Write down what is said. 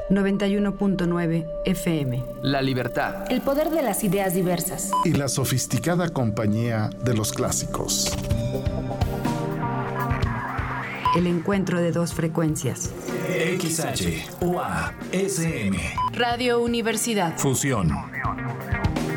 91.9 FM. La libertad. El poder de las ideas diversas. Y la sofisticada compañía de los clásicos. El encuentro de dos frecuencias. XH, UA, SM. Radio Universidad. Fusión.